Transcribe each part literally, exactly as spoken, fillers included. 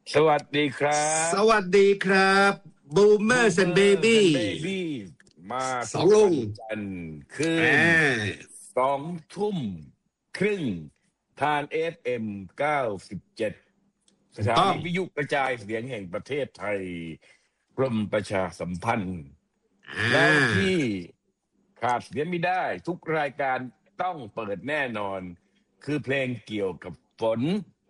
สวัสดีครับสวัสดีครับบูมเมอร์สันเบบี้มาสองลุงกันคืนสองทุ่มครึ่งทาน เอฟ เอ็ม เก้าสิบเจ็ด สถานีวิทยุกระจายเสียงแห่งประเทศไทยกรมประชาสัมพันธ์แล้วที่ขาดเสียไม่ได้ทุกรายการต้องเปิดแน่นอนคือเพลงเกี่ยวกับฝน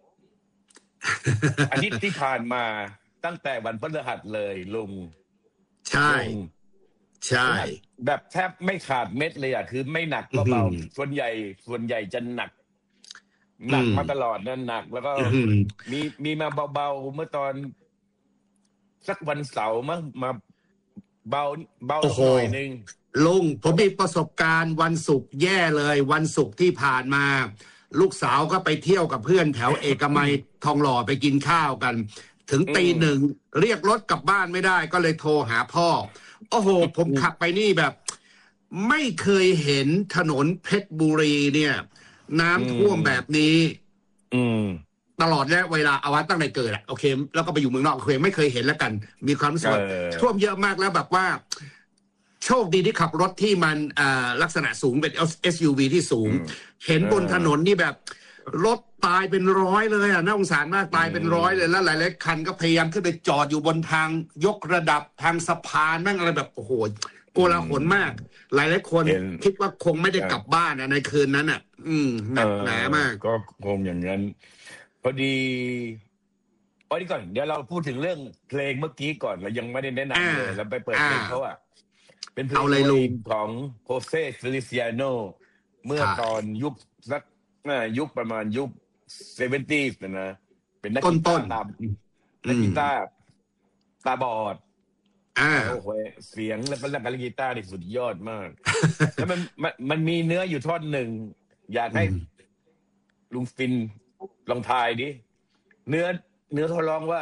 อาทิตย์ที่ผ่านมาตั้งแต่วันพฤหัสเลยลุงใช่ใช่แบบแทบไม่ขาดเม็ดเลยอ่ะคือไม่หนักก็เบาส่วนใหญ่ส่วนใหญ่จะหนักหนักมาตลอดนั่นหนักแล้วก็มีมีมาเบาๆเมื่อตอนสักวันเสาร์มั้งมาเบาเบาหน่อยนึงลุงผมมีประสบการณ์วันศุกร์แย่เลยวันศุกร์ที่ผ่านมาลูกสาวก็ไปเที่ยวกับเพื่อนแถวเอกมัยทองหล่อไปกินข้าวกันถึงตีหนึ่งเรียกรถกลับบ้านไม่ได้ก็เลยโทรหาพ่อโอ้โหผมขับไปนี่แบบไม่เคยเห็นถนนเพชรบุรีเนี่ยน้ำท่วมแบบนี้ตลอดแล้วเวลาเอาวัตั้งแต่เกิดอะโอเคแล้วก็ไปอยู่เมืองนอกโอเคไม่เคยเห็นแล้วกันมีความรู้สึกท่วมเยอะมากแล้วแบบว่าโชคดีที่ขับรถที่มันลักษณะสูงเป็น เอส ยู วี ที่สูงเห็นบนถนนนี่แบบรถตายเป็นร้อยเลยอ่ะน่าสงสารมากตายเป็นร้อยเลยแล้วหลายๆคันก็พยายามขึ้นไปจอดอยู่บนทางยกระดับทางสะพานนั่งอะไรแบบโอ้โหโกลาหลมากหลายๆคนคิดว่าคงไม่ได้กลับบ้านในคืนนั้นอ่ะอืมหนักหนามากก็คงอย่างนั้นพอดีเอาดีก่อนเดี๋ยวเราพูดถึงเรื่องเพลงเมื่อกี้ก่อนเรายังไม่ได้แนะนำเลยเราไปเปิดเพลงเขาอ่ะเป็นเพลงของโฮเซ่เฟลิเซียโนเมื่อตอนยุคสักยุคประมาณยุคเซเวนตี้นะนะเป็นนักกีตาร์ตานักกีตาร์ตาบอดโอ้โหเสียงและเป็นนักกีตาร์ที่สุดยอดมากแล้วมันมันมีเนื้ออยู่ท่อนหนึ่งอยากให้ลุงฟินลองทายดิเนื้อเนื้อเขาร้องว่า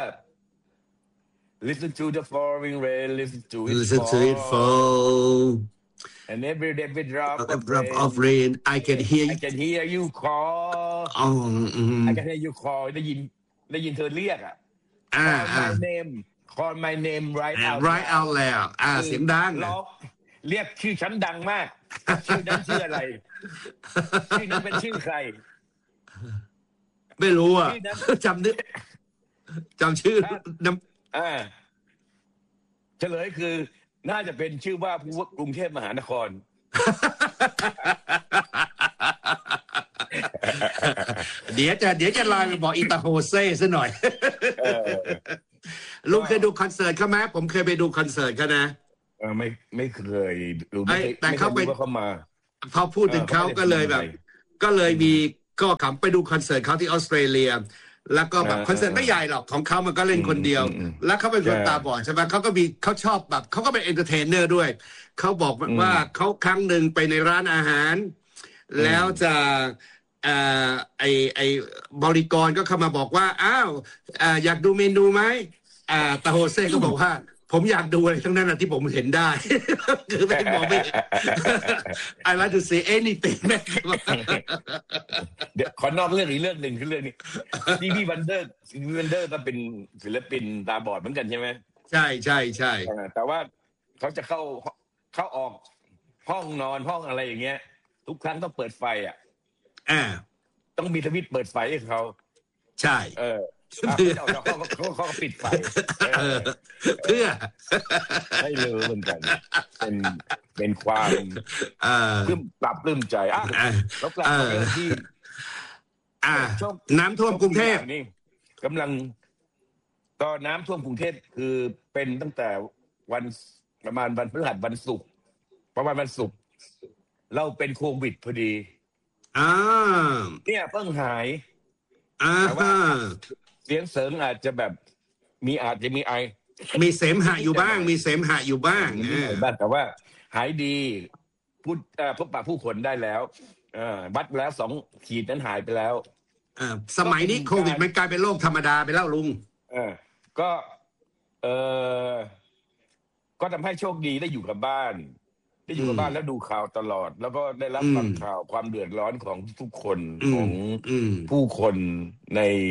Listen to the falling rain, listen to it listen fall. to it fall. And every every drop of, drop rain, of rain, I can hear you. I can hear you call. Oh, mm-hmm. I can hear you call. ได้ยินได้ยินเธอเรียกอ่ะ Call my name, call my name right out. Right out loud. อ่าเสียงดังร้องเรียกชื่อฉันดังมากชื่อนั้นชื่ออะไรชื่อนั้นเป็นชื่อใครไม่รู้อ่ะจำนึกจำชื่อน้ำอ่าเฉลยคือน่าจะเป็นชื่อว่าผู้ว่ากรุงเทพมหานครเดี๋ยวจะเดี๋ยวจะไลน์ไปบอกอิตาโฮเซ่ซะหน่อยลุงเคยดูคอนเสิร์ตเขาไหมผมเคยไปดูคอนเสิร์ตเขานะไม่ไม่เคยดูไม่แต่เขาไปเข้ามาพอพูดถึงเขาก็เลยแบบก็เลยมีก็ขำไปดูคอนเสิร์ตเขาที่ออสเตรเลียแล้วก็แบบคอนเสิร์ตไม่ใหญ่หรอกของเขามันก็เล่นคนเดียวแล้วเขาเป็นคนตาบอดใช่ไหมเขาก็มีเขาชอบแบบเขาก็เป็นเอนเตอร์เทนเนอร์ด้วยเขาบอกว่าเขาครั้งหนึ่งไปในร้านอาหารแล้วจะเอ่อไอไอบริกรก็เข้ามาบอกว่าอ้าวอยากดูเมนูไหมอ่าตาโฮเซ่ก็บอกว่าผมอยากดูอะไรทั้งนั้นนะที่ผมเห็นได้คือไม่มองไม่ I like to see anything เดี๋ยวขอนอกเรื่องอีกเรื่องหนึ่งคือเรื่องนี้ที่พี่วันเดอร์พี่วันเดอร์ก็เป็นศิลปินตาบอดเหมือนกันใช่ไหมใช่ใช่ใช่แต่ว่าเขาจะเข้าเข้าออกห้องนอนห้องอะไรอย่างเงี้ยทุกครั้งต้องเปิดไฟอ่ะอ่าต้องมีสวิตช์เปิดไฟให้เขาใช่เออเขาเขาเขาปิดไฟเพื่อไม่รู้เหมือนกันเป็นเป็นความปลื้มปรับปลื้มใจอ่ะแล้วกลับมาที่น้ำท่วมกรุงเทพนี่กำลังตอนน้ำท่วมกรุงเทพคือเป็นตั้งแต่วันประมาณวันพฤหัสวันศุกร์ประมาณวันศุกร์เราเป็นโควิดพอดีอ่าเนี่ยเพิ่งหายแต่ว่าเสียงเสริงอาจจะแบบมีอาจจะมีไอมีเสมหะอยู่บ้างมีเสมหะอยู่บ้างบ้างแต่ว่าหายดีพูดพบปะผู้คนได้แล้ววัดแล้วสองขีดนั้นหายไปแล้วสมัยนี้โควิดมันกลายเป็นโรคธรรมดาไปแล้วลุงก็เออก็ทำให้โชคดีได้อยู่กับบ้านได้อยู่กับบ้านแล้วดูข่าวตลอดแล้วก็ได้รับฟังข่าวความเดือดร้อนของทุกคนของผู้คนใน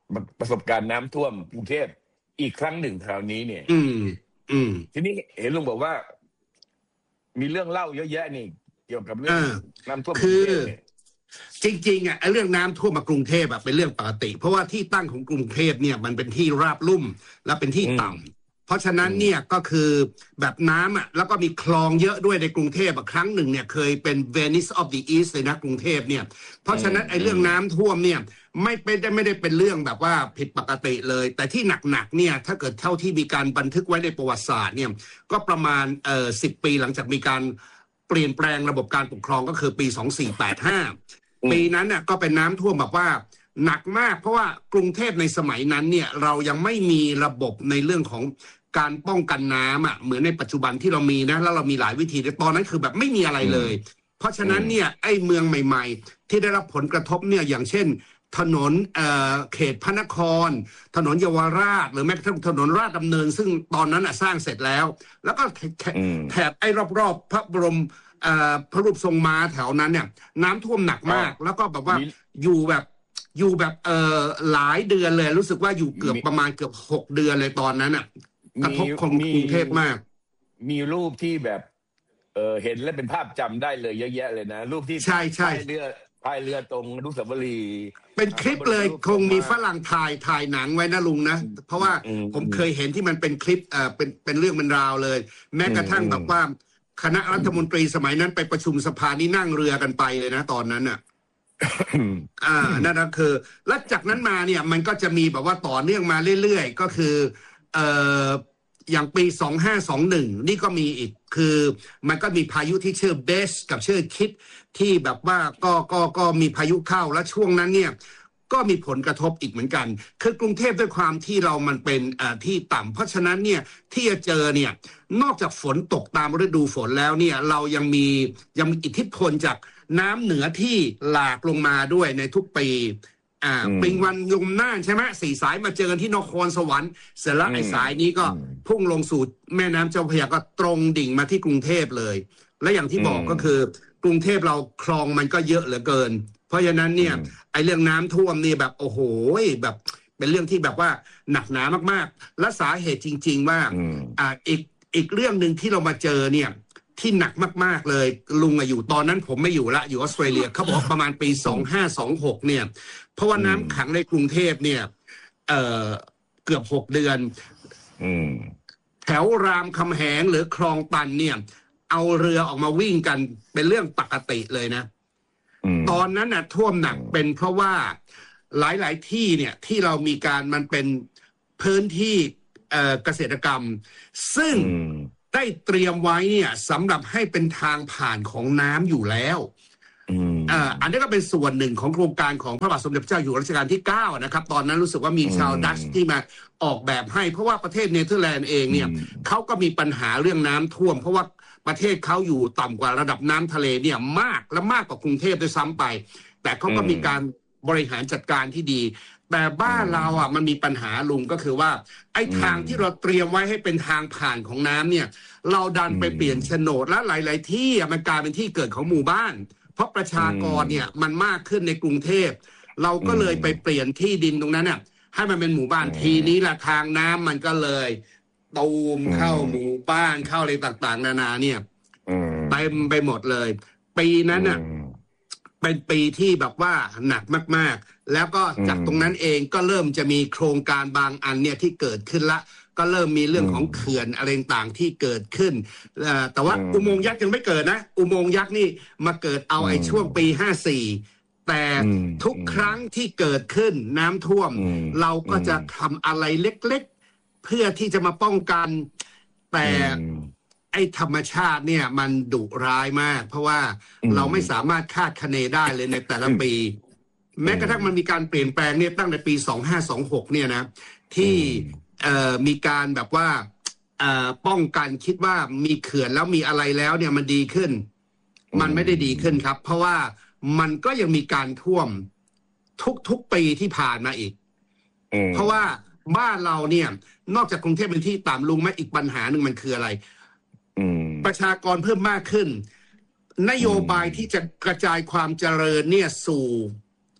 ประสบการณ์น้ำท่วมกรุงเทพอีกครั้งหนึ่งคราวนี้เนี่ยอืมอืมทีนี้เห็นลุงบอกว่ามีเรื่องเล่าเยอะแยะนี่เกี่ยวกับเรื่องน้ำท่วมกรุงเทพเนี่ยจริงๆอ่ะไอ้เรื่องน้ำท่วมมากรุงเทพอ่ะเป็นเรื่องปกติเพราะว่าที่ตั้งของกรุงเทพเนี่ยมันเป็นที่ราบลุ่มและเป็นที่ต่ำเพราะฉะนั้นเนี่ยก็คือแบบน้ำอ่ะแล้วก็มีคลองเยอะด้วยในกรุงเทพครั้งหนึ่งเนี่ยเคยเป็น Venice of the East เลยนะกรุงเทพเนี่ยเพราะฉะนั้นไอ้เรื่องน้ำท่วมเนี่ยไม่เป็นไม่ได้เป็นเรื่องแบบว่าผิดปกติเลยแต่ที่หนักๆเนี่ยถ้าเกิดเท่าที่มีการบันทึกไว้ในประวัติศาสตร์เนี่ยก็ประมาณเอ่อสิบปีหลังจากมีการเปลี่ยนแปลงระบบการปกครองก็คือปีสองสี่แปดห้าปีนั้นน่ะก็เป็นน้ำท่วมแบบว่าหนักมากเพราะว่ากรุงเทพในสมัยนั้นเนี่ยเรายังไม่มีระบบในเรื่องของการป้องกันน้ำอ่ะเหมือนในปัจจุบันที่เรามีนะแล้วเรามีหลายวิธีแต่ตอนนั้นคือแบบไม่มีอะไรเลยเพราะฉะนั้นเนี่ยไอ้เมืองใหม่ๆที่ได้รับผลกระทบเนี่ยอย่างเช่นถนนเอ่อเขตพระนครถนนเยาวราชหรือแม้กระทั่งถนนราชดำเนินซึ่งตอนนั้นอ่ะสร้างเสร็จแล้วแล้วก็แถบไอ้รอบๆพระบรมพระรูปทรงม้าแถวนั้นเนี่ยน้ำท่วมหนักมากแล้วก็แบบว่าอยู่แบบอยู่แบบเออหลายเดือนเลยรู้สึกว่าอยู่เกือบประมาณเกือบหกเดือนเลยตอนนั้นอ่ะกระทบของกรุงเทพมากมีรูปที่แบบเออเห็นแล้วเป็นภาพจำได้เลยเยอะแยะเลยนะรูปที่ใช่ใช่พายเรือพายเรือตรงอนุสาวรีย์เป็นคลิปเลยคงมีฝรั่งถ่ายถ่ายหนังไว้นะลุงนะเพราะว่าผมเคยเห็นที่มันเป็นคลิปเออเป็นเป็นเรื่องเป็นราวเลยแม้กระทั่งแบบว่าคณะรัฐมนตรีสมัยนั้นไปประชุมสภานี่นั่งเรือกันไปเลยนะตอนนั้นน่ะ อ่านั่นก็คือแล้วจากนั้นมาเนี่ยมันก็จะมีแบบว่าต่อเนื่องมาเรื่อยๆก็คือเอ่ออย่างปีสองห้าสองหนึ่งนี่ก็มีอีกคือมันก็มีพายุที่ชื่อเบสกับชื่อคิดที่แบบว่าก็ก็ก็มีพายุเข้าแล้วช่วงนั้นเนี่ยก็มีผลกระทบอีกเหมือนกันคือกรุงเทพด้วยความที่เรามันเป็นอ่าที่ต่ำเพราะฉะนั้นเนี่ยที่จะเจอเนี่ยนอกจากฝนตกตามฤดูฝนแล้วเนี่ยเรายังมียังมีอิทธิพลจากน้ำเหนือที่หลากลงมาด้วยในทุกปีอ่าปิงวันยมน่านใช่ไหมสี่สายมาเจอกันที่นครสวรรค์เสร็จแล้วไอ้สายนี้ก็พุ่งลงสู่แม่น้ำเจ้าพระยาก็ตรงดิ่งมาที่กรุงเทพเลยและอย่างที่บอกก็คือกรุงเทพเราคลองมันก็เยอะเหลือเกินเพราะฉะนั้นเนี่ยไอ้เรื่องน้ำท่วมนี่แบบโอ้โหแบบเป็นเรื่องที่แบบว่าหนักหนามากๆและสาเหตุจริงๆว่าอ่าอีกอีกเรื่องหนึ่งที่เรามาเจอเนี่ยที่หนักมากๆเลยลุงอยู่ตอนนั้นผมไม่อยู่ละอยู่ออสเตรเลียเขาบอกประมาณปีสองห้าสองหกเนี่ยเพราะว่าน้ำขังในกรุงเทพเนี่ยเอ่อเกือบหกเดือนแถวรามคำแหงหรือคลองตันเนี่ยเอาเรือออกมาวิ่งกันเป็นเรื่องปกติเลยนะตอนนั้นน่ะท่วมหนักเป็นเพราะว่าหลายๆที่เนี่ยที่เรามีการมันเป็นพื้นที่เอ่อเกษตรกรรมซึ่งได้เตรียมไว้เนี่ยสำหรับให้เป็นทางผ่านของน้ำอยู่แล้วอ่าอันนี้ก็เป็นส่วนหนึ่งของโครงการของพระบาทสมเด็จพระเจ้าอยู่หัวรัชกาลที่เก้านะครับตอนนั้นรู้สึกว่ามีชาวดัชที่มาออกแบบให้เพราะว่าประเทศเนเธอร์แลนด์เองเนี่ยเขาก็มีปัญหาเรื่องน้ำท่วมเพราะว่าประเทศเขาอยู่ต่ำกว่าระดับน้ำทะเลเนี่ยมากและมากกว่ากรุงเทพด้วยซ้ำไปแต่เขาก็มีการบริหารจัดการที่ดีแต่บ้านเราอ่ะมันมีปัญหาลุงก็คือว่าไอ้ทางที่เราเตรียมไว้ให้เป็นทางผ่านของน้ำเนี่ยเราดันไปเปลี่ยนโฉนดและหลายๆที่มันกลายเป็นที่เกิดของหมู่บ้านเพราะประชากรเนี่ยมันมากขึ้นในกรุงเทพเราก็เลยไปเปลี่ยนที่ดินตรงนั้นเนี่ยให้มันเป็นหมู่บ้านทีนี้ละทางน้ำมันก็เลยตูมเข้าหมู่บ้านเข้าอะไรต่างๆนานาเนี่ยเต็มไปหมดเลยปีนั้นน่ะเป็นปีที่แบบว่าหนักมากๆแล้วก็จากตรงนั้นเองก็เริ่มจะมีโครงการบางอันเนี่ยที่เกิดขึ้นละก็เริ่มมีเรื่องของเขื่อนอะไรต่างที่เกิดขึ้นแต่ว่าอุโมงค์ยักษ์ยังไม่เกิดนะอุโมงค์ยักษ์นี่มาเกิดเอาไอ้ช่วงปีห้าสี่แต่ทุกครั้งที่เกิดขึ้นน้ำท่วมเราก็จะทำอะไรเล็กๆเพื่อที่จะมาป้องกันแต่ไอ้ธรรมชาติเนี่ยมันดุร้ายมากเพราะว่าเราไม่สามารถคาดคะเนได้เลยในแต่ละปีแม้กระทั่งมันมีการเปลี่ยนแปลงเนี่ยตั้งแต่ปีสองห้าสองหกเนี่ยนะที่มีการแบบว่าป้องกันคิดว่ามีเขื่อนแล้วมีอะไรแล้วเนี่ยมันดีขึ้นมันไม่ได้ดีขึ้นครับเพราะว่ามันก็ยังมีการท่วมทุกๆปีที่ผ่านมาอีกเพราะว่าบ้านเราเนี่ยนอกจากกรุงเทพเป็นที่ต่ำลุงไหมอีกปัญหาหนึ่งมันคืออะไรประชากรเพิ่มมากขึ้นนโยบายที่จะกระจายความเจริญเนี่ยสู่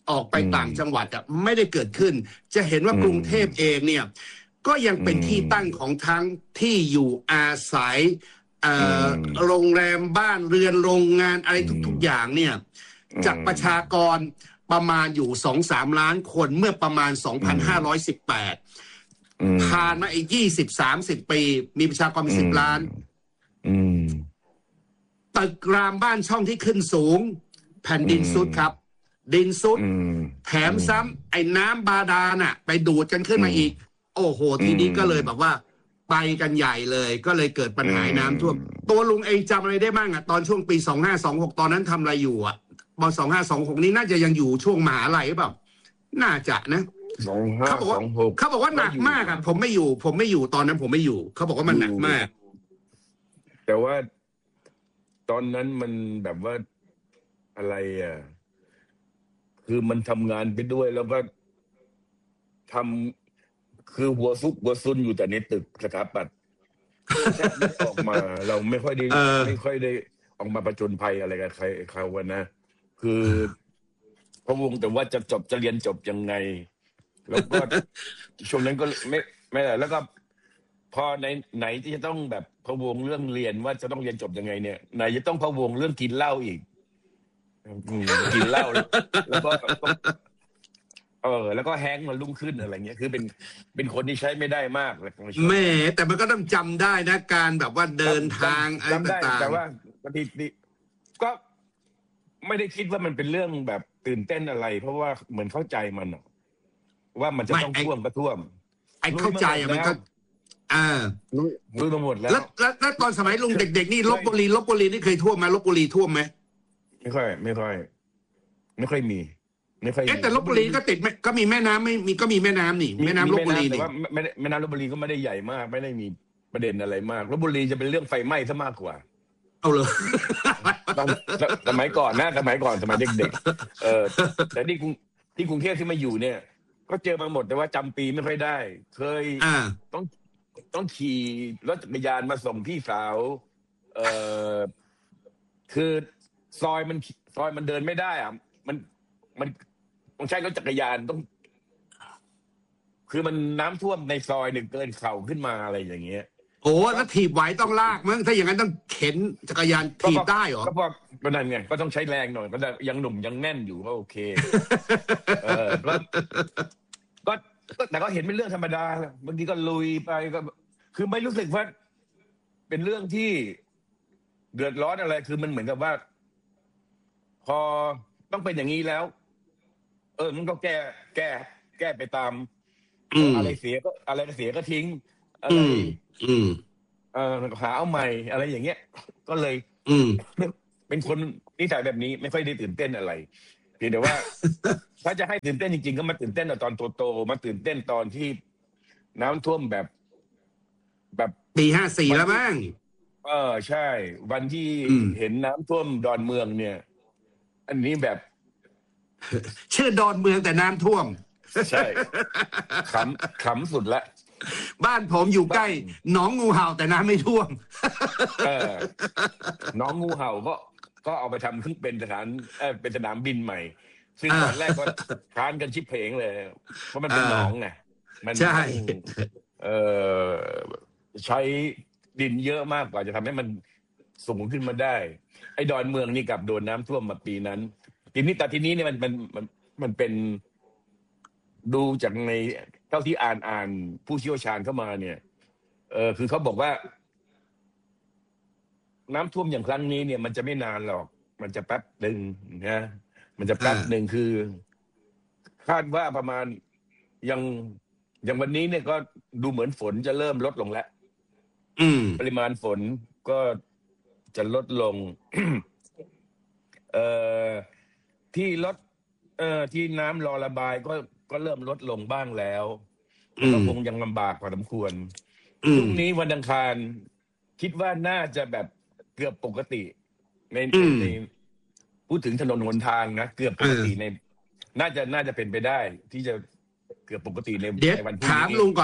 ออกไปต่างจังหวัดอ่ะไม่ได้เกิดขึ้นจะเห็นว่ากรุงเทพเองเนี่ยก็ยังเป็นที่ตั้งของทั้งที่อยู่อาศัยโรงแรมบ้านเรือนโรงงานอะไรทุกๆอย่างเนี่ยจากประชากรประมาณอยู่ สองถึงสาม ล้านคนเมื่อประมาณ สองพันห้าร้อยสิบแปด ผ่านมาอีก ยี่สิบ สามสิบ ปีมีประชากรเป็นสิบล้านตึกรามบ้านช่องที่ขึ้นสูงแผ่นดินซุดครับดินซุดแถมซ้ำไอ้น้ำบาดาลน่ะไปดูดกันขึ้นมาอีกโอ้โหทีนี้ก็เลยแบบว่าไปกันใหญ่เลยก็เลยเกิดปัญหาน้ำท่วมตัวลุงเองจำอะไรได้บ้างอ่ะตอนช่วงปีสองห้าสองหกตอนนั้นทำอะไรอยู่อ่ะปสองห้าสองหกนี้น่าจะยังอยู่ช่วงมหาลัยหรือเปล่าน่าจะนะเขาบอกว่าเขาบอกว่าหนักมากอ่ะผมไม่อยู่ผมไม่อยู่ตอนนั้นผมไม่อยู่เขาบอกว่ามันหนักมากแต่ว่าตอนนั้นมันแบบว่าอะไรอ่ะคือมันทำงานไปด้วยแล้วก็ทำคือหัวซุกหัวซุนอยู่แต่ในตึกสถาปัตย์แทบไม่ออกมาเราไม่ค่อยได้ไม่ค่อยได้ออกมาประจนภัยอะไรกับใครเขาวันนะคือพะวงแต่ว่าจะจบจะเรียนจบยังไงแล้วก็ช่วงนั้นก็ไม่ไม่ได้แล้วก็พอไหนไหนที่จะต้องแบบพะวงเรื่องเรียนว่าจะต้องเรียนจบยังไงเนี่ยไหนจะต้องพะวงเรื่องกินเหล้าอีกกินเหล้าแล้วก็เออแล้วก็แฮงก์มันรุ่งขึ้นอะไรเงี้ยคือเป็นเป็นคนที่ใช้ไม่ได้มากเลยแม่แต่มันก็ต้องจำได้นะการแบบว่าเดินทางอะไรต่างๆแต่ว่าบางทีก็ไม่ได้คิดว่ามันเป็นเรื่องแบบตื่นเต้นอะไรเพราะว่าเหมือนเข้าใจมันว่ามันจะต้องท่วมก็ท่วมไอ้เข้าใจอ่ะมันก็อ่ารู้มาหมดแล้วแล้วแล้วตอนสมัยลุงเด็กๆนี่ลพบุรีลพบุรีนี่เคยท่วมไหมลพบุรีท่วมไหมไม่ค่อยไม่ค่อยไม่ค่อยมีไม่ค่อยเอ๊ะแต่ลพบุรีก็ติดก็มีแม่น้ำไม่มีก็มีแม่น้ำนี่แม่น้ำลพบุรีนี่แต่ว่าไม่แม่น้ำลพบุรีก็ไม่ได้ใหญ่มากไม่ได้มีประเด็นอะไรมากลพบุรีจะเป็นเรื่องไฟไหม้ซะมากกว่าเอาเลยสมัยก่อนนะสมัยก่อนสมัยเด็กๆเออแต่ที่กรุงที่กรุงเทพที่มาอยู่เนี่ยก็เจอมาหมดแต่ว่าจำปีไม่ค่อยได้เคยต้องต้องขี่รถจักรยานมาส่งพี่สาวเออคือซอยมันซอยมันเดินไม่ได้อ่ะมันมันต้องใช้รถจักรยานต้องคือมันน้ำท่วมในซอยหนึ่งเกินเข่าขึ้นมาอะไรอย่างเงี้ยโอ้แล้วถีบไหวต้องลากมั้งถ้าอย่างนั้นต้องเข็นจักรยานถีบได้เหรอก็เพราะก็นั่นไงก็ต้องใช้แรงหน่อยก็ยังหนุ่มยังแน่นอยู่ก็โอเคเออก็ก็แต่ก็เห็นเป็นเรื่องธรรมดาบางทีก็ลุยไปก็คือไม่รู้สึกว่าเป็นเรื่องที่เดือดร้อนอะไรคือมันเหมือนกับว่าพอต้องเป็นอย่างนี้แล้วเออมันก็แก้แก้แก้ไปตามอะไรเสียก็อะไรเสียก็ทิ้งอะไรเออหาเอาใหม่อะไรอย่างเงี้ยก็เลยเป็นคนนิสัยแบบนี้ไม่ค่อยได้ตื่นเต้นอะไรเพียงแต่ว่าถ้าจะให้ตื่นเต้นจริงๆก็มาตื่นเต้นตอนโตๆมาตื่นเต้นตอนที่น้ำท่วมแบบแบบปีห้าสี่แล้วมั้งเออใช่วันที่เห็นน้ำท่วมดอนเมืองเนี่ยอันนี้แบบชื่อดอนเมืองแต่น้ำท่วมใช่ขำขำสุดละบ้านผมอยู่ใกล้หนองงูเห่าแต่น้ำไม่ท่วมเออหนองงูเห่าก็ก็เอาไปทำขึ้นเป็นสถานเออเป็นสนามบินใหม่ซึ่งตอนแรกก็ค้านกันชิบเพงเลยเพราะมันเป็นหนองไงมันใช่เออใช้ดินเยอะมากกว่าจะทำให้มันสูงขึ้นมาได้ไอ้ดอนเมืองนี่กับโดนน้ำท่วมมาปีนั้นทีนี้แต่ทีนี้เนี่ยมันมันมันมันเป็นดูจากในเท่าที่อ่านอ่านผู้เชี่ยวชาญเข้ามาเนี่ยเออคือเขาบอกว่าน้ำท่วมอย่างครั้งนี้เนี่ยมันจะไม่นานหรอกมันจะแป๊บหนึ่งนะมันจะแป๊บหนึ่งคือคาดว่าประมาณยังอย่างวันนี้เนี่ยก็ดูเหมือนฝนจะเริ่มลดลงแล้วปริมาณฝนก็จะลดลง เอ่อที่ลดเอ่อที่น้ำรอระบายก็ก็เริ่มลดลงบ้างแล้วก็คงยังลำบากพอสมควรพรุ่งนี้วันอังคารคิดว่าน่าจะแบบเกือบปกติในในพูดถึงถนนหนทางนะเกือบปกติในน่าจะน่าจะเป็นไปได้ที่จะเกือบปกติในในวันพรุ่งนี้ถามลุงก่อน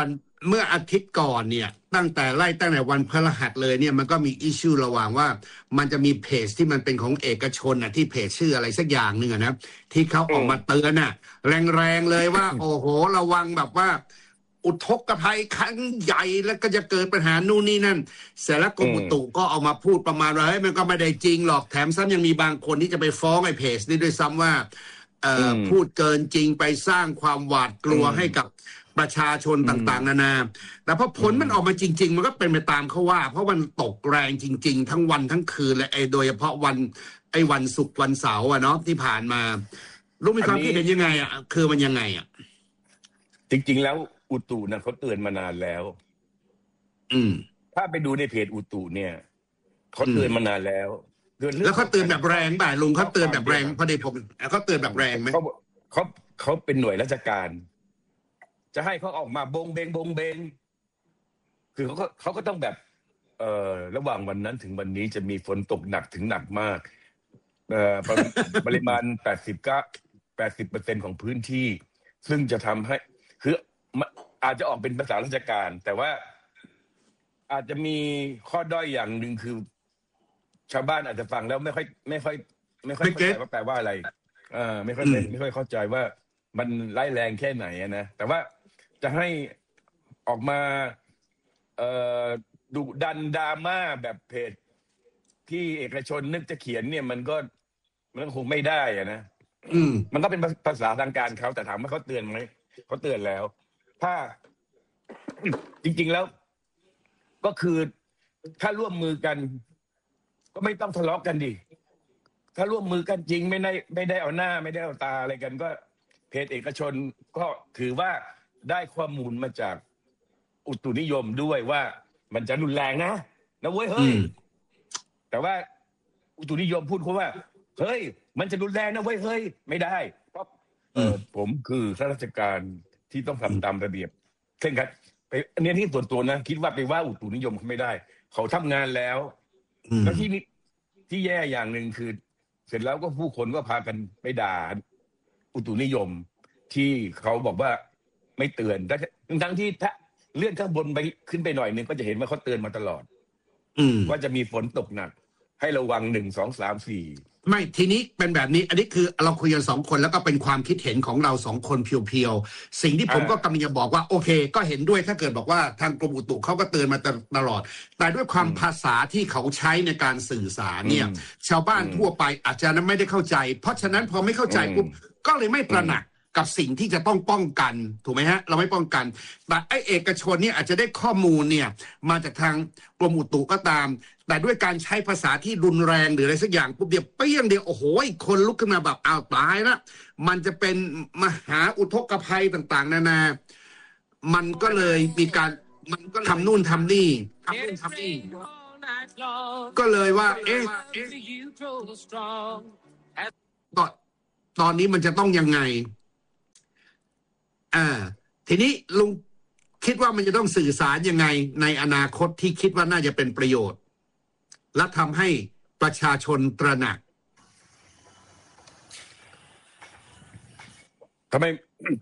เมื่ออาทิตย์ก่อนเนี่ยตั้งแต่ไล่ตั้งแต่วันพฤหัสเลยเนี่ยมันก็มีอิชชูระหว่างว่ามันจะมีเพจที่มันเป็นของเอกชนน่ะที่เพจชื่ออะไรสักอย่างหนึ่งนะที่เขาออกมาเตือนน่ะแรงๆเลยว่า โอ้โหระวังแบบว่าอุทกภัยครั้งใหญ่แล้วก็จะเกิดปัญหานู่นนี่นั่นเสร็จแล้วกรมอุตุก็ออกมาพูดประมาณว่าเฮ้ยมันก็ไม่ได้จริงหรอกแถมซ้ำยังมีบางคนที่จะไปฟ้องไอ้เพจนี้ด้วยซ้ำว่าเอ่อพูดเกินจริงไปสร้างความหวาดกลัวให้กับประชาชนต่างๆนานาแต่พอผลมันออกมาจริงๆมันก็เป็นไปตามเขาว่าเพราะมันตกแรงจริงๆทั้งวันทั้งคืนเลยไอ้โดยเฉพาะวันไอ้วันศุกร์วันเสาร์อะเนาะที่ผ่านมาลูกมีความคิดเห็นยังไงอะคือมันยังไงอะจริงๆแล้วอุตุนะเขาเตือนมานานแล้วอืมถ้าไปดูในเพจอุตุเนี่ยเขาเตือนมานานแล้วเตือนแล้วเขาเตือนแบบแรงป่ะลุงเขาเตือนแบบแรงเพราะเดี๋ยวผมเขาเตือนแบบแรงไหมเขาเขาเขาเป็นหน่วยราชการจะให้เขาออกมาบงเบงบงเบงคือเขาก็เขาก็ต้องแบบ เอ่อระหว่างวันนั้นถึงวันนี้จะมีฝนตกหนักถึงหนักมากเอ่อปริมาณแปดสิบเก้าแปดสิบเปอร์เซ็นต์ของพื้นที่ซึ่งจะทำให้คืออาจจะออกเป็นภาษาราชการแต่ว่าอาจจะมีข้อด้อยอย่างหนึ่งคือ ชาวบ้านอาจจะฟังแล้วไม่ค่อยไม่ค่อยไม่ค่อยเข้าใจว่าแปลว่าอะไรเออไม่ค่อยไม่ค่อยเข้าใจว่ามันร้ายแรงแค่ไหนนะแต่ว่าจะให้ออกมาเอ่อดุดันดราม่าแบบเพจที่เอกชนนึกจะเขียนเนี่ยมันก็มันคงไม่ได้อะนะมันก็เป็นภาษาทางการเขาแต่ถามว่าเขาเตือนไหมเขาเตือนแล้ว ถ้าจริงๆแล้วก็คือถ้าร่วมมือกันก็ไม่ต้องทะเลาะกันดิถ้าร่วมมือกันจริงไม่ได้ไม่ได้เอาหน้าไม่ได้เอาตาอะไรกันก็เพจเอกชนก็ถือว่าได้ข้อมูลมาจากอุตุนิยมด้วยว่ามันจะรุนแรงนะนะเว้ยเฮ้ยแต่ว่าอุตุนิยมพูดเขาว่าเฮ้ยมันจะรุนแรงนะเว้ยเฮ้ยไม่ได้เพราะเออผมคือข้าราชการที่ต้องทำตามระเบียบเช่นกันไปอันนี้ที่ส่วนตัวนะคิดว่าไปว่าอุตุนิยมเขาไม่ได้เขาทำงานแล้วแล้วที่นี่ที่แย่อย่างหนึ่งคือเสร็จแล้วก็ผู้คนก็พากันไปด่าอุตุนิยมที่เขาบอกว่าไม่เตือนทั้งที่ถ้าเลื่อนข้างบนไปขึ้นไปหน่อยนึงก็จะเห็นว่าเขาเตือนมาตลอดว่าจะมีฝนตกหนักให้ระวังหนึ่งสองสามสี่ไม่ทีนี้เป็นแบบนี้อันนี้คือเราคุยกันสองคนแล้วก็เป็นความคิดเห็นของเราสองคนเพียวๆสิ่งที่ผมก็กำลังจะบอกว่าโอเคก็เห็นด้วยถ้าเกิดบอกว่าทางกรมอุตุเขาก็เตือนมาตลอดแต่ด้วยความภาษาที่เขาใช้ในการสื่อสารเนี่ยชาวบ้านทั่วไปอาจจะไม่ได้เข้าใจเพราะฉะนั้นพอไม่เข้าใจปุ๊บก็เลยไม่ตระหนักกับสิ่งที่จะต้องป้องกันถูกไหมฮะเราไม่ป้องกันแต่ไอเอกชนเนี่ยอาจจะได้ข้อมูลเนี่ยมาจากทางกรมอุตุก็ตามแต่ด้วยการใช้ภาษาที่รุนแรงหรืออะไรสักอย่างปุ๊บเดียวเปี้ยงเดียวโอ้โหคนลุกขึ้นมาแบบอ้าวตายละมันจะเป็นมหาอุทกภัยต่างๆนานามันก็เลยมีการมันก็ทำนู่นทำนี่ทำนู่นทำนี่ก็เลยว่าเอ๊ะตอนตอนนี้มันจะต้องยังไงอ่าทีนี้ลุงคิดว่ามันจะต้องสื่อสารยังไงในอนาคตที่คิดว่าน่าจะเป็นประโยชน์และทำให้ประชาชนตระหนักทำไม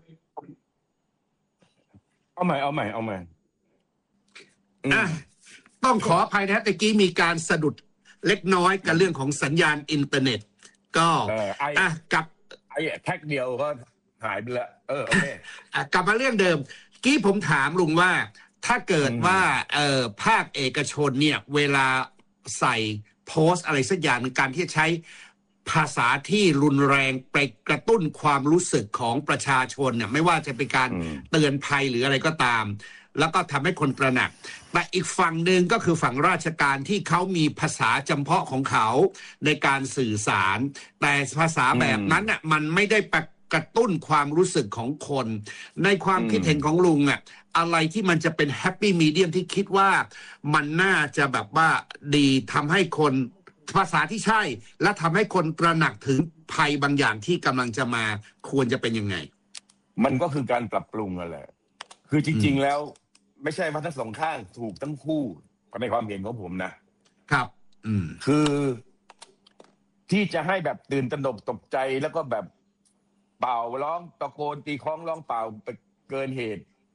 เอาใหม่เอาใหม่เอาใหม่อ่ะต้องขออภัยนะตะกี้มีการสะดุดเล็กน้อยกับเรื่องของสัญญาณอินเทอร์เน็ตก็อ่ะกับไอ้แท็กเดียวก็หายไปละเออโอเคกลับมาเรื่องเดิมกี้ผมถามลุงว่าถ้าเกิดว่าเอ่อภาคเอกชนเนี่ยเวลาใส่โพสต์อะไรสักอย่างในการที่จะใช้ภาษาที่รุนแรงไปกระตุ้นความรู้สึกของประชาชนเนี่ยไม่ว่าจะเป็นการเตือนภัยหรืออะไรก็ตามแล้วก็ทำให้คนตระหนักแต่อีกฝั่งหนึ่งก็คือฝั่งราชการที่เขามีภาษาจำเพาะของเขาในการสื่อสารแต่ภาษาแบบนั้นน่ะมันไม่ได้กระตุ้นความรู้สึกของคนในความคิดเห็นของลุงอ่ะอะไรที่มันจะเป็นแฮปปี้มีเดียมที่คิดว่ามันน่าจะแบบว่าดีทำให้คนภาษาที่ใช่และทำให้คนตระหนักถึงภัยบางอย่างที่กำลังจะมาควรจะเป็นยังไงมันก็คือการปรับปรุงนั่นแหละคือจริงๆแล้วไม่ใช่ว่าทั้งสองข้างถูกทั้งคู่ในความเห็นของผมนะครับอืมคือที่จะให้แบบตื่นตระหนกตกใจแล้วก็แบบเป่าร้องตะโกนตีคล้องร้องเป่าไปเกินเหตุ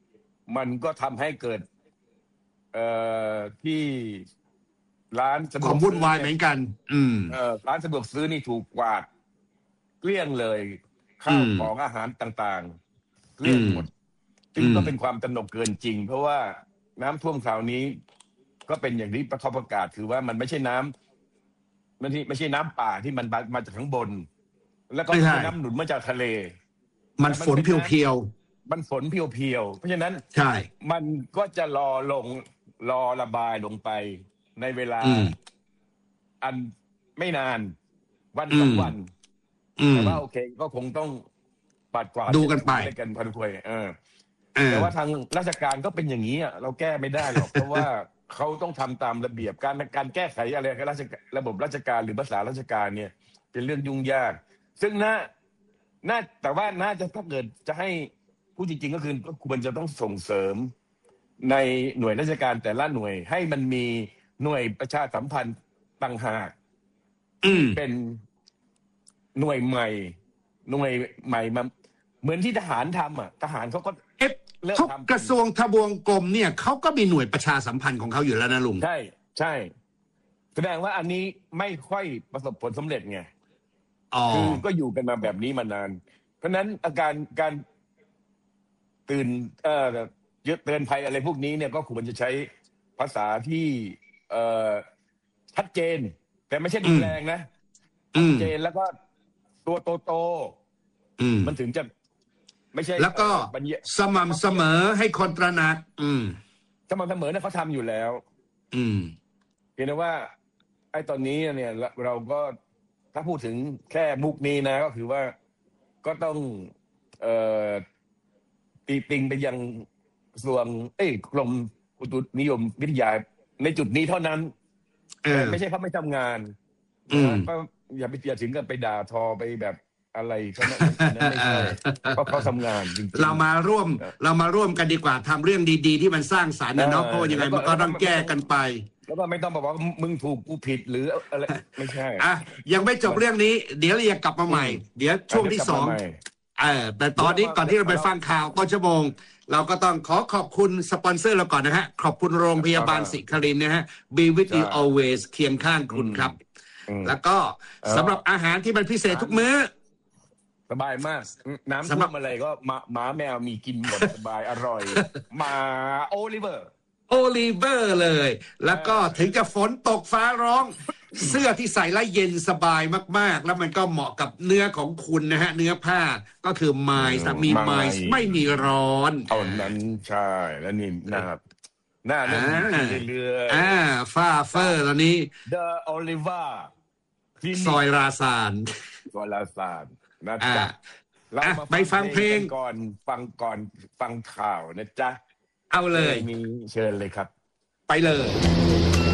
มันก็ทำให้เกิด เอ่อที่ร้านสะดคว วาก มวุ่นซื้อวายเนี่เหยมือนกัน อืมเอ่อร้านสะดวกซื้อนี่ถูกกวาดเกลี้ยงเลย ข้าอืวมของอาหารต่างๆ เกอืลี้ยงมหมด ซึ่อืงก็มเป็นความตระหนกเกินจริง เพราะว่าน้ำท่วมคราวนี้ ก็เป็นอย่างที่เขาประกาศ คือว่ามันไม่ใช่น้ำ ไม่ใช่ ไม่ใช่น้ำป่าที่มันมา มาจากข้างบน แล้วก็ไม่ไม่ใช่ใช่น้ำหนุนมาจากทะเลมันแต่มัฝนนเป็นเน้พียวำ มันฝนเพียว ๆ เพราะฉะนั้นๆ ใช่มันก็จะรอลง รอระบายลงไปในเวลาอืมอันไม่นาน วันอืสองมวันอืแต่มว่า โอเค ก็คงต้องปัดกวาดดูเช็ดกันถูไปด้วยกันพอสมควร เออเอแต่อว่าทางราชการก็เป็นอย่างงี้อะ เราแก้ไม่ได้หรอก เพราะว่าเขาต้องทำตามระเบียบ การ การแก้ไขอะไรกับราชกะ ระบบราชการหรือภาษาราชการเนี่ย เป็นเรื่องยุ่งยาก ซึ่งน่า น่า แต่ว่าน่าจะ ถ้าเกิดจะให้พูดจริง ๆ ก็คือ ก็ควรจะต้องส่งเสริมในหน่วยราชการแต่ละหน่วย ให้มันมีหน่วยประชาสัมพันธ์ต่างหากอืที่มเป็นหน่วยใหม่ หน่วยใหม่มา เหมือนที่ทหารทำอะ ทหารเขาก็เอ๊ะเริ่มทุกทำกกัระนทรวงทบวงกรมเนี่ยเขาก็มีหน่วยประชาสัมพันธ์ของเขาอยู่แล้วนะลุงใช่ ใช่ แสดงว่าอันนี้ไม่ค่อยประสบผลสำเร็จไงอ๋อคือก็อยู่กันมาแบบนี้มานาน เพราะฉะนั้นอาการ การตื่น เอ่อ เยอะ เตือนภัยอะไรพวกนี้เนี่ย ก็ควรจะใช้ภาษาที่ เอ่อ ชัดเจน แต่ไม่ใช่อืรุนมแรงนะอืชัดมเจน แล้วก็ตัวโตอืมๆ มันถึงจะ ไม่ใช่แล้วเอ่ก็อ บรรยสม่ำเสมอให้คนตระหนัก อืมสม่ำเสมอเนี่ยเขาทำอยู่แล้วอืมเพียงแต่ว่า ไอ้ตอนนี้เนี่ย เรา เราก็ ถ้าพูดถึงแค่มุกนี้นะ ก็คือว่า ก็ต้อง เอ่อ ตีติงไปยังกระทรวง เอ๊ย กรมอุตุนิยมวิทยา ในจุดนี้เท่านั้นเอแต่อไม่ใช่เขาไม่ทำงานอืนะคมรับ ก็อย่าไป อย่าถึงกับไปด่าทอไปแบบอะไรเขานะ อันนั้นไม่ใช่ เพราะเขาทำงานจริงเราๆมาร่วมเออเรามาร่วมกันดีกว่าทำเรื่องดี ๆ ที่มันสร้างสรรค์เอนะเนาะอเพราะว่ายังไงแล้วก็มันก็แล้วก็ต้องไม่แก้ต้องกันไปแล้วก็ไม่ต้องบอกว่า มึงถูกกูผิด หรืออะไร ไม่ใช่อ่ะ ยังไม่จบมันเรื่องนี้ เดี๋ยวเราจะกลับมาอืใหม่มเดี๋ยวอ่ะช่วงเดี๋ยวที่กลับสมาองใหม่เออแต่ตเดี๋อยนวนี้มาก่อนเดี๋ที่ยวเราไปเราฟังข่าวต้นชั่วโมง เราก็ต้องขอขอบคุณสปอนเซอร์เราก่อนนะฮะ ขอบคุณโรงพยาบาลอ่าศิครินทร์นะฮะ Be with ใช่ you always เคียงข้างอืคุณมครับอืมแล้วก็เอ่อสำหรับอาหารที่มันพิเศษร้าทุนกมื้อสบายมาก น้ำสำท่หรัวบมอะไรก็หมา หมาแมวมีกินหมด สบาย อร่อย หมาโอลิเวอร์โอลิเวอร์เลย แล้เอวก็อถึงจะฝนตกฟ้าร้อง เสื้อที่ใส่แล้วเย็นสบายมาก ๆ แล้วมันก็เหมาะกับเนื้อของคุณนะฮะ เนื้อผ้าก็คือไมอืซ์มมีไมไมซ์ไม่มีร้อนเท่าอ่านั้น ใช่ แล้วนี่หน้า หน้าอ่เริ่มดีขึ้นา เรื่อยอ่าฝ้าเฟๆอจากร์ตอนนี้ The Oliver คลิซนิอก ยราซานวารสารนะอ่าจ๊ะ เราอ่ะมาไปฟังฟังเพลเพลงงกันก่อน ฟังก่อน ฟังข่าวนะจ๊ะเอาเพเลลยงนี้เชิญเลยครับไปเลย